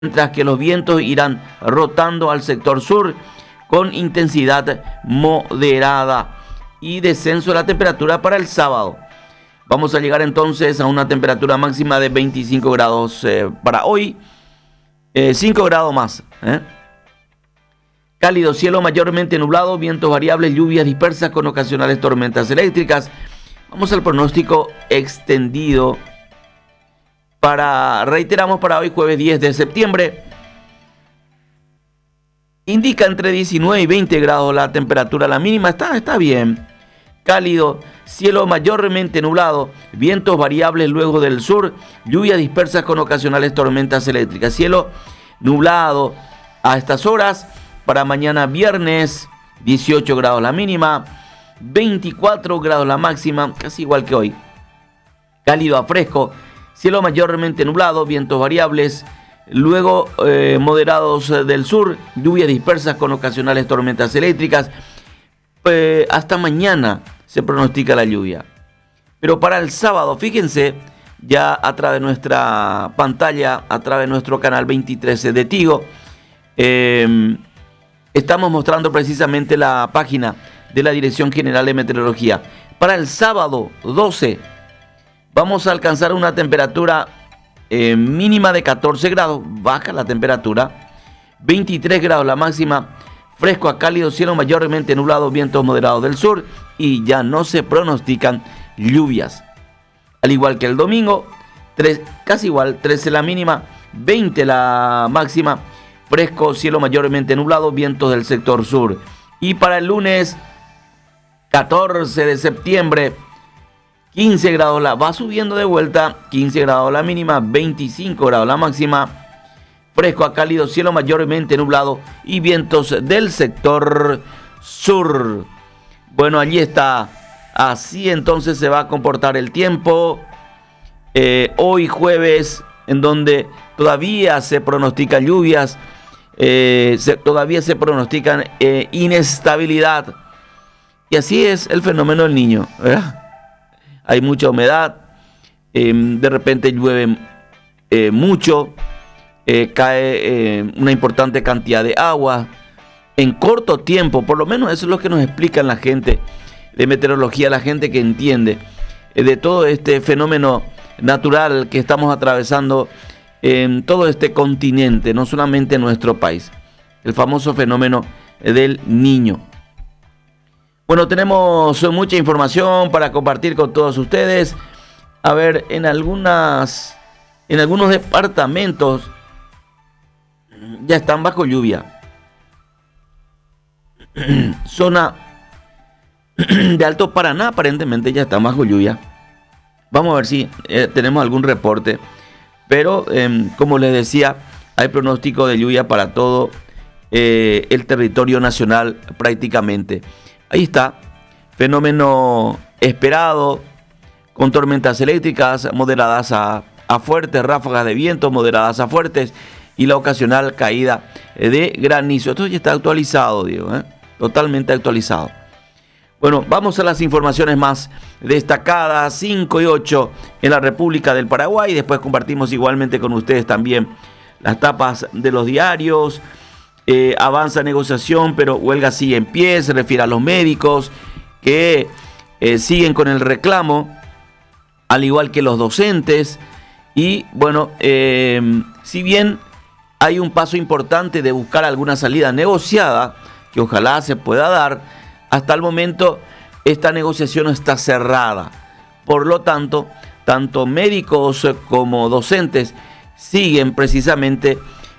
mientras que los vientos irán rotando al sector sur con intensidad moderada y descenso de la temperatura para el sábado. Vamos a llegar entonces a una temperatura máxima de 25 grados para hoy, 5 grados más. Cálido, cielo mayormente nublado, vientos variables, lluvias dispersas con ocasionales tormentas eléctricas. Vamos al pronóstico extendido. Reiteramos para hoy, jueves 10 de septiembre. Indica entre 19 y 20 grados la temperatura, la mínima está bien. Cálido, cielo mayormente nublado, vientos variables luego del sur, lluvias dispersas con ocasionales tormentas eléctricas. Cielo nublado a estas horas. Para mañana viernes, 18 grados la mínima, 24 grados la máxima, casi igual que hoy. Cálido a fresco, cielo mayormente nublado, vientos variables, luego moderados del sur, lluvias dispersas con ocasionales tormentas eléctricas. Hasta mañana se pronostica la lluvia. Pero para el sábado, fíjense, ya a través de nuestra pantalla, a través de nuestro canal 23 de Tigo, estamos mostrando precisamente la página de la Dirección General de Meteorología. Para el sábado 12 vamos a alcanzar una temperatura mínima de 14 grados, baja la temperatura, 23 grados la máxima, fresco a cálido, cielo mayormente nublado, vientos moderados del sur y ya no se pronostican lluvias. Al igual que el domingo, casi igual, 13 la mínima, 20 la máxima, fresco, cielo mayormente nublado, vientos del sector sur. Y para el lunes 14 de septiembre, 15 grados va subiendo de vuelta, 15 grados la mínima, 25 grados la máxima, fresco a cálido, cielo mayormente nublado y vientos del sector sur. Bueno, allí está. Así entonces se va a comportar el tiempo. Hoy jueves, en donde todavía se pronostican lluvias, todavía se pronostican inestabilidad. Y así es el fenómeno del Niño, ¿verdad? Hay mucha humedad, de repente llueve mucho, cae una importante cantidad de agua en corto tiempo. Por lo menos eso es lo que nos explican la gente de meteorología, la gente que entiende de todo este fenómeno natural que estamos atravesando en todo este continente, no solamente en nuestro país, el famoso fenómeno del Niño. Bueno, tenemos mucha información para compartir con todos ustedes. A ver, en algunos departamentos ya están bajo lluvia. Zona de Alto Paraná aparentemente ya está bajo lluvia. Vamos a ver si tenemos algún reporte. Pero como les decía, hay pronóstico de lluvia para todo el territorio nacional prácticamente. Ahí está, fenómeno esperado, con tormentas eléctricas moderadas a fuertes, ráfagas de viento moderadas a fuertes y la ocasional caída de granizo. Esto ya está actualizado, Diego, totalmente actualizado. Bueno, vamos a las informaciones más destacadas, 5 y 8 en la República del Paraguay. Después compartimos igualmente con ustedes también las tapas de los diarios. Avanza negociación, pero huelga sigue en pie. Se refiere a los médicos que siguen con el reclamo, al igual que los docentes. Y bueno, si bien hay un paso importante de buscar alguna salida negociada, que ojalá se pueda dar, hasta el momento esta negociación no está cerrada. Por lo tanto, tanto médicos como docentes siguen precisamente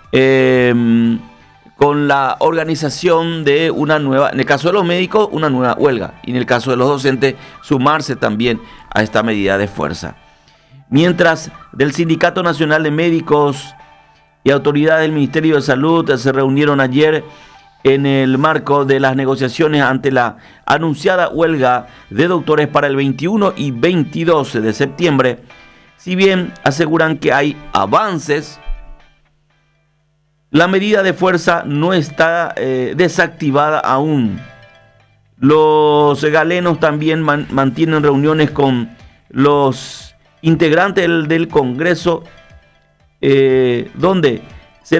con la organización de una nueva, en el caso de los médicos, una nueva huelga, y en el caso de los docentes, sumarse también a esta medida de fuerza. Mientras del Sindicato Nacional de Médicos y autoridades del Ministerio de Salud se reunieron ayer en el marco de las negociaciones ante la anunciada huelga de doctores para el 21 y 22 de septiembre, si bien aseguran que hay avances, la medida de fuerza no está desactivada aún. Los galenos también mantienen reuniones con los integrantes del Congreso, donde